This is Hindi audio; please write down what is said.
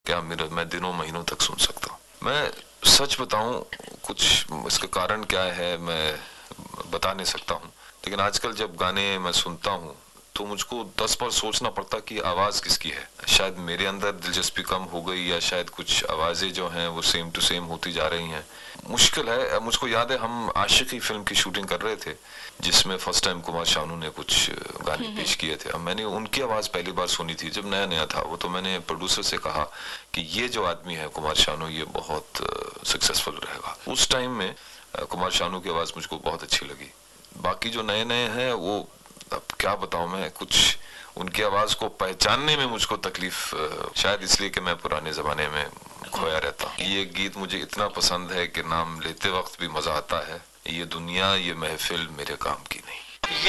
क्या मेरा मैं दिनों महीनों तक सुन सकता हूँ। मैं सच बताऊं, कुछ इसका कारण क्या है मैं बता नहीं सकता हूँ, लेकिन आजकल जब गाने मैं सुनता हूँ तो मुझको 10 बार सोचना पड़ता कि आवाज किसकी है। शायद मेरे अंदर दिलचस्पी कम हो गई या शायद कुछ आवाजें जो हैं वो सेम टू सेम होती जा रही हैं। मुश्किल है। मुझको याद है हम आशिकी फिल्म की शूटिंग कर रहे थे जिसमें फर्स्ट टाइम कुमार शानू ने कुछ गाने पेश किए थे। अब मैंने उनकी आवाज पहली बार सुनी थी जब नया नया था वो, तो मैंने प्रोड्यूसर से कहा कि ये जो आदमी है कुमार शानू ये बहुत सक्सेसफुल रहेगा। उस टाइम में कुमार शानू की आवाज मुझको बहुत अच्छी लगी। बाकी जो नए नए हैं वो अब क्या बताऊं मैं, कुछ उनकी आवाज को पहचानने में मुझको तकलीफ, शायद इसलिए कि मैं पुराने जमाने में खोया रहता हूँ। ये गीत मुझे इतना पसंद है कि नाम लेते वक्त भी मजा आता है, ये दुनिया ये महफिल मेरे काम की नहीं।